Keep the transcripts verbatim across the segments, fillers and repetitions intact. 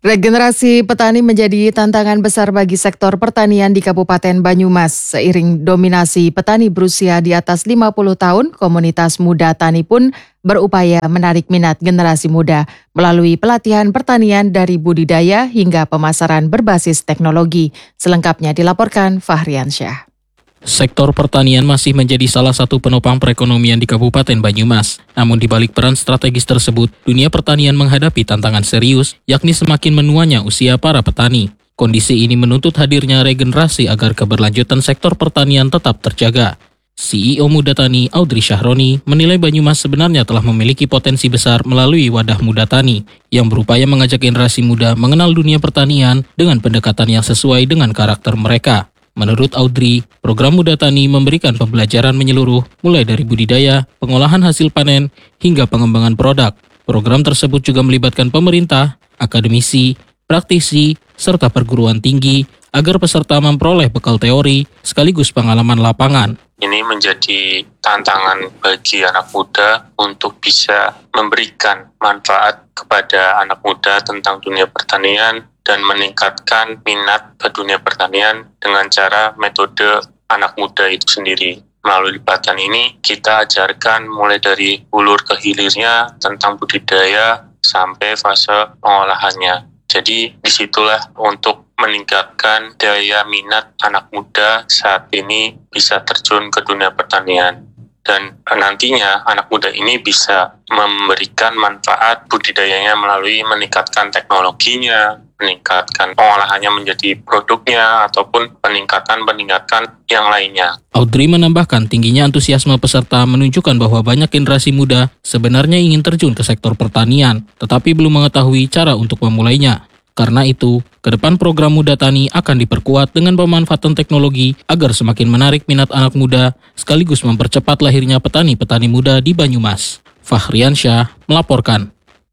Regenerasi petani menjadi tantangan besar bagi sektor pertanian di Kabupaten Banyumas. Seiring dominasi petani berusia di atas lima puluh tahun, komunitas muda tani pun berupaya menarik minat generasi muda melalui pelatihan pertanian dari budidaya hingga pemasaran berbasis teknologi. Selengkapnya dilaporkan Fahriansyah. Sektor pertanian masih menjadi salah satu penopang perekonomian di Kabupaten Banyumas. Namun di balik peran strategis tersebut, dunia pertanian menghadapi tantangan serius, yakni semakin menuanya usia para petani. Kondisi ini menuntut hadirnya regenerasi agar keberlanjutan sektor pertanian tetap terjaga. C E O Muda Tani Audrey Syahroni menilai Banyumas sebenarnya telah memiliki potensi besar melalui wadah Muda Tani yang berupaya mengajak generasi muda mengenal dunia pertanian dengan pendekatan yang sesuai dengan karakter mereka. Menurut Audrey, program Muda Tani memberikan pembelajaran menyeluruh mulai dari budidaya, pengolahan hasil panen, hingga pengembangan produk. Program tersebut juga melibatkan pemerintah, akademisi, praktisi, serta perguruan tinggi agar peserta memperoleh bekal teori sekaligus pengalaman lapangan. Ini menjadi tantangan bagi anak muda untuk bisa memberikan manfaat kepada anak muda tentang dunia pertanian dan meningkatkan minat ke dunia pertanian dengan cara metode anak muda itu sendiri. Melalui pelatihan ini, kita ajarkan mulai dari hulur ke hilirnya tentang budidaya sampai fase pengolahannya. Jadi disitulah untuk meningkatkan daya minat anak muda saat ini bisa terjun ke dunia pertanian. Dan nantinya anak muda ini bisa memberikan manfaat budidayanya melalui meningkatkan teknologinya, meningkatkan pengolahannya menjadi produknya, ataupun peningkatan-peningkatan yang lainnya. Audrey menambahkan tingginya antusiasme peserta menunjukkan bahwa banyak generasi muda sebenarnya ingin terjun ke sektor pertanian, tetapi belum mengetahui cara untuk memulainya. Karena itu, ke depan program Muda Tani akan diperkuat dengan pemanfaatan teknologi agar semakin menarik minat anak muda, sekaligus mempercepat lahirnya petani-petani muda di Banyumas. Fahriansyah melaporkan.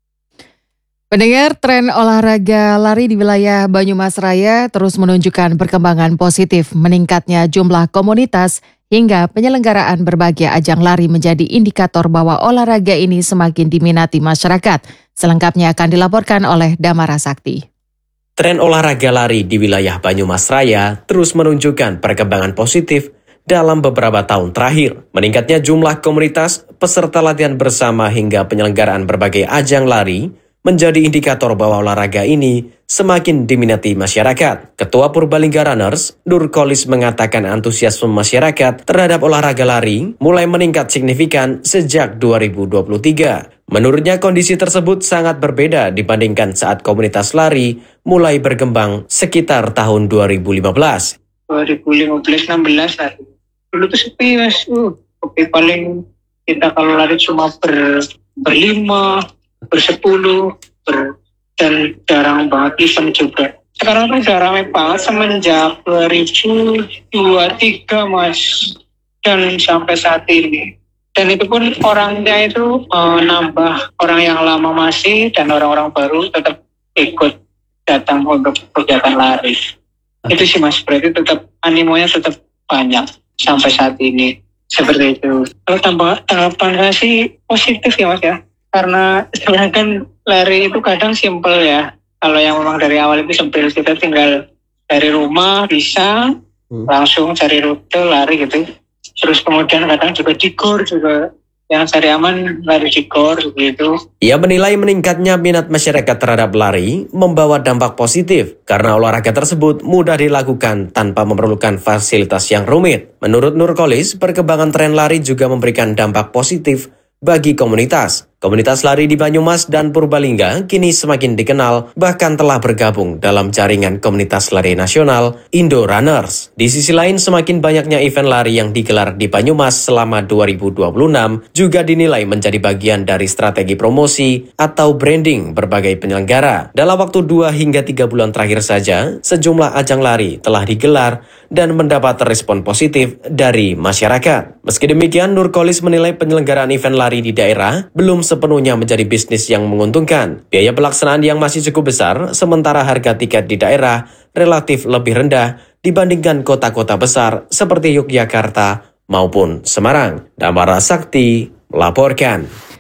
Pendengar, tren olahraga lari di wilayah Banyumas Raya terus menunjukkan perkembangan positif. Meningkatnya jumlah komunitas hingga penyelenggaraan berbagai ajang lari menjadi indikator bahwa olahraga ini semakin diminati masyarakat. Selengkapnya akan dilaporkan oleh Damara Sakti. Tren olahraga lari di wilayah Banyumas Raya terus menunjukkan perkembangan positif dalam beberapa tahun terakhir. Meningkatnya jumlah komunitas, peserta latihan bersama hingga penyelenggaraan berbagai ajang lari menjadi indikator bahwa olahraga ini semakin diminati masyarakat. Ketua Purbalingga Runners, Nurkolis, mengatakan antusiasme masyarakat terhadap olahraga lari mulai meningkat signifikan sejak dua ribu dua puluh tiga. Menurutnya kondisi tersebut sangat berbeda dibandingkan saat komunitas lari mulai berkembang sekitar tahun dua ribu lima belas. dua ribu lima belas enam belas lah. Dulu tuh sepi mas, uh, sepi paling kita kalau lari cuma ber, berlima, bersepuluh, ber, dan jarang banget event juga. Sekarang tuh udah ramai banget semenjak dua ribu dua puluh tiga mas, dan sampai saat ini. Dan itu pun orangnya itu uh, nambah, orang yang lama masih dan orang-orang baru tetap ikut datang untuk kegiatan lari. Okay. Itu sih mas, berarti tetap animonya tetap banyak sampai saat ini. Seperti itu. Kalau tambah tanggapan saya sih positif ya mas ya. Karena sebenarnya kan lari itu kadang simpel ya. Kalau yang memang dari awal itu simpel, kita tinggal dari rumah bisa hmm. langsung cari rute lari gitu. Terus kemudian kadang juga di gor juga, yang cari aman lari di gor gitu. Ia menilai meningkatnya minat masyarakat terhadap lari membawa dampak positif karena olahraga tersebut mudah dilakukan tanpa memerlukan fasilitas yang rumit. Menurut Nurkolis, perkembangan tren lari juga memberikan dampak positif bagi komunitas. Komunitas lari di Banyumas dan Purbalingga kini semakin dikenal, bahkan telah bergabung dalam jaringan komunitas lari nasional Indo Runners. Di sisi lain, semakin banyaknya event lari yang digelar di Banyumas selama dua ribu dua puluh enam juga dinilai menjadi bagian dari strategi promosi atau branding berbagai penyelenggara. Dalam waktu dua hingga tiga bulan terakhir saja, sejumlah ajang lari telah digelar dan mendapat respon positif dari masyarakat. Meski demikian, Nurkolis menilai penyelenggaraan event lari di daerah belum sepenuhnya menjadi bisnis yang menguntungkan. Biaya pelaksanaan yang masih cukup besar, sementara harga tiket di daerah relatif lebih rendah dibandingkan kota-kota besar seperti Yogyakarta maupun Semarang. Damara Sakti melaporkan.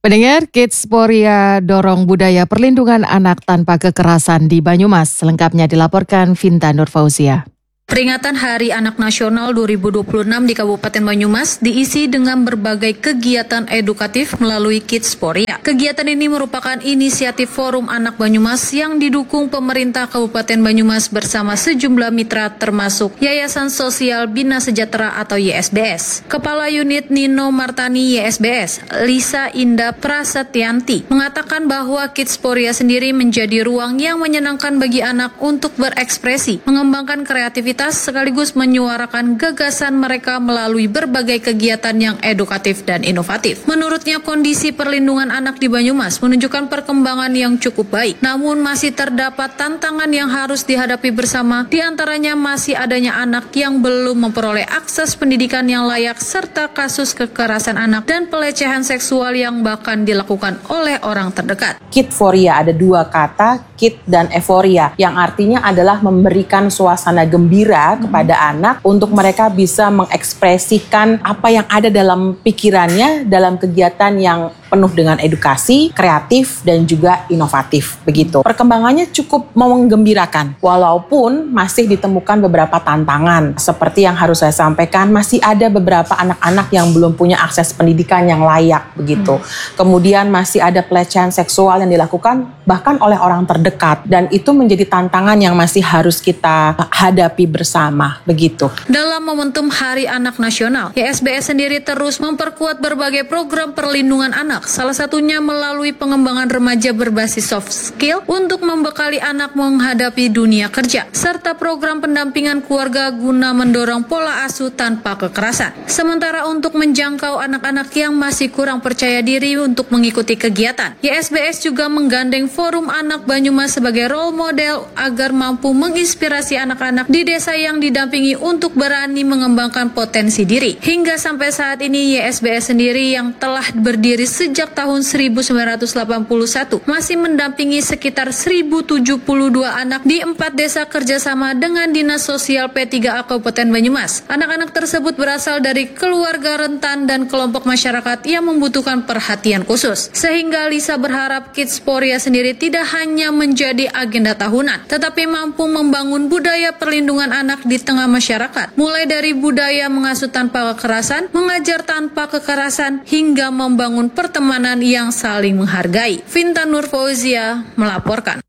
Pendengar, Kidsporia dorong budaya perlindungan anak tanpa kekerasan di Banyumas. Selengkapnya dilaporkan Vinta Nurfauzia. Peringatan Hari Anak Nasional dua ribu dua puluh enam di Kabupaten Banyumas diisi dengan berbagai kegiatan edukatif melalui Kidsporia. Kegiatan ini merupakan inisiatif Forum Anak Banyumas yang didukung pemerintah Kabupaten Banyumas bersama sejumlah mitra termasuk Yayasan Sosial Bina Sejahtera atau Y S B S. Kepala Unit Nino Martani Y S B S, Lisa Indah Prasetyanti, mengatakan bahwa Kidsporia sendiri menjadi ruang yang menyenangkan bagi anak untuk berekspresi, mengembangkan kreativitas sekaligus menyuarakan gagasan mereka melalui berbagai kegiatan yang edukatif dan inovatif. Menurutnya, kondisi perlindungan anak di Banyumas menunjukkan perkembangan yang cukup baik, namun masih terdapat tantangan yang harus dihadapi bersama, di antaranya masih adanya anak yang belum memperoleh akses pendidikan yang layak serta kasus kekerasan anak dan pelecehan seksual yang bahkan dilakukan oleh orang terdekat. Kidsporia ada dua kata, kid dan euforia, yang artinya adalah memberikan suasana gembira kepada anak untuk mereka bisa mengekspresikan apa yang ada dalam pikirannya dalam kegiatan yang penuh dengan edukasi, kreatif, dan juga inovatif. Begitu. Perkembangannya cukup menggembirakan, walaupun masih ditemukan beberapa tantangan. Seperti yang harus saya sampaikan, masih ada beberapa anak-anak yang belum punya akses pendidikan yang layak. Begitu. Hmm. Kemudian masih ada pelecehan seksual yang dilakukan bahkan oleh orang terdekat, dan itu menjadi tantangan yang masih harus kita hadapi bersama. Begitu. Dalam momentum Hari Anak Nasional, Y S B S sendiri terus memperkuat berbagai program perlindungan anak, salah satunya melalui pengembangan remaja berbasis soft skill untuk membekali anak menghadapi dunia kerja, serta program pendampingan keluarga guna mendorong pola asuh tanpa kekerasan. Sementara untuk menjangkau anak-anak yang masih kurang percaya diri untuk mengikuti kegiatan, Y S B S juga menggandeng Forum Anak Banyumas sebagai role model agar mampu menginspirasi anak-anak di desa yang didampingi untuk berani mengembangkan potensi diri. Hingga sampai saat ini, Y S B S sendiri yang telah berdiri sejak tahun seribu sembilan ratus delapan puluh satu masih mendampingi sekitar seribu tujuh puluh dua anak di empat desa kerjasama dengan Dinas Sosial P tiga A Kabupaten Banyumas. Anak-anak tersebut berasal dari keluarga rentan dan kelompok masyarakat yang membutuhkan perhatian khusus. Sehingga Lisa berharap Kidsporia sendiri tidak hanya menjadi agenda tahunan, tetapi mampu membangun budaya perlindungan anak di tengah masyarakat, mulai dari budaya mengasuh tanpa kekerasan, mengajar tanpa kekerasan, hingga membangun pertemanan yang saling menghargai. Vinta Nurfauzia melaporkan.